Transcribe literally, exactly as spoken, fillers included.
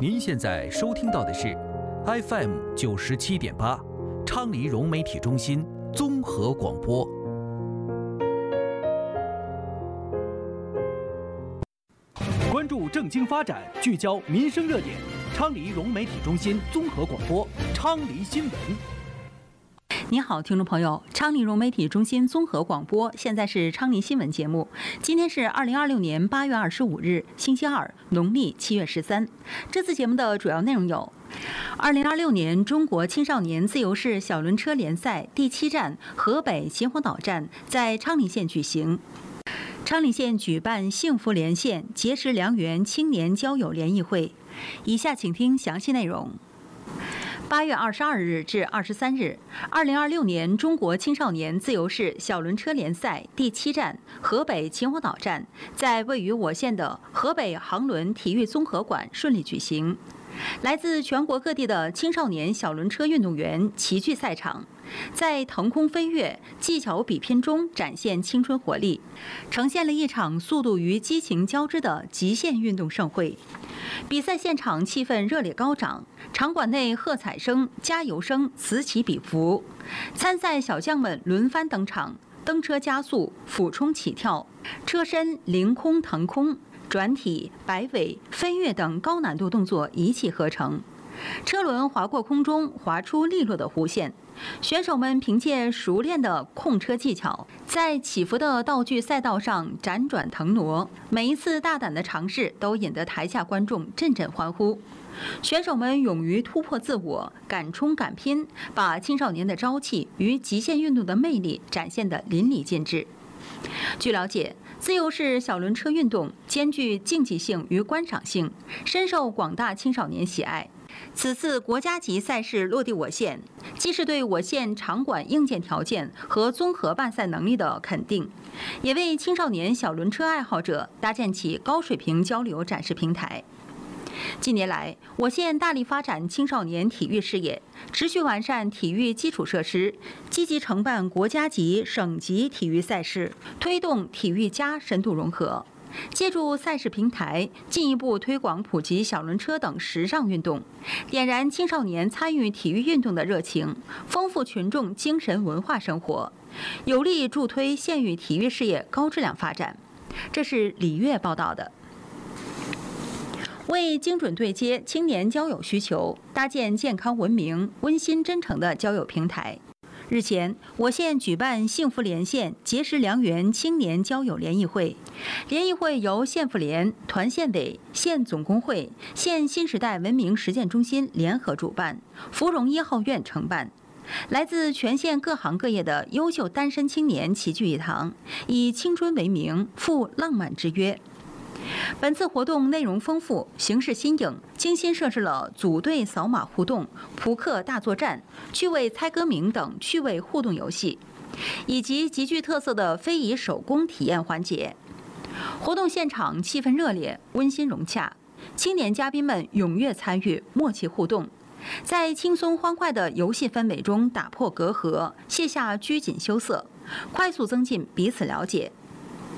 您现在收听到的是 F M 九十七点八，昌黎融媒体中心综合广播。关注政经发展，聚焦民生热点。昌黎融媒体中心综合广播，昌黎新闻。 你好，听众朋友，昌黎融媒体中心综合广播，现在是昌黎新闻节目。今天是二零二六年八月二十五日，星期二，农历七月十三。这次节目的主要内容有：二零二六年中国青少年自由式小轮车联赛第七站河北秦皇岛站在昌黎县举行。昌黎县举办幸福连线结识良缘青年交友联谊会。以下请听详细内容。八月二十二日至二十三日，二零二六年中国青少年自由式小轮车联赛第七站河北秦皇岛站在位于我县的河北航轮体育综合馆顺利举行。来自全国各地的青少年小轮车运动员齐聚赛场，在腾空飞跃、技巧比拼中展现青春活力，呈现了一场速度与激情交织的极限运动盛会。比赛现场气氛热烈高涨，场馆内喝彩声、加油声此起彼伏。参赛小将们轮番登场，蹬车加速、俯冲起跳，车身凌空腾空、转体、摆尾、飞跃等高难度动作一气呵成。车轮划过空中，划出利落的弧线。选手们凭借熟练的控车技巧，在起伏的道具赛道上辗转腾挪，每一次大胆的尝试都引得台下观众阵阵欢呼。选手们勇于突破自我，敢冲敢拼，把青少年的朝气与极限运动的魅力展现得淋漓尽致。据了解，自由式小轮车运动兼具竞技性与观赏性，深受广大青少年喜爱。此次国家级赛事落地我县，既是对我县场馆硬件条件和综合办赛能力的肯定，也为青少年小轮车爱好者搭建起高水平交流展示平台。近年来，我县大力发展青少年体育事业，持续完善体育基础设施，积极承办国家级、省级体育赛事，推动体育加深度融合。借助赛事平台，进一步推广普及小轮车等时尚运动，点燃青少年参与体育运动的热情，丰富群众精神文化生活，有力助推县域体育事业高质量发展。这是李月报道的。为精准对接青年交友需求，搭建健康文明、温馨真诚的交友平台。日前，我县举办幸福连线结识良缘青年交友联谊会。联谊会由县妇联、团县委、县总工会、县新时代文明实践中心联合主办，芙蓉一号院承办。来自全县各行各业的优秀单身青年齐聚一堂，以青春为名，赴浪漫之约。本次活动内容丰富，形式新颖，精心设置了组队扫码互动、扑克大作战、趣味猜歌名等趣味互动游戏，以及极具特色的非遗手工体验环节。活动现场气氛热烈，温馨融洽，青年嘉宾们踊跃参与，默契互动，在轻松欢快的游戏氛围中打破隔阂，卸下拘谨羞涩，快速增进彼此了解，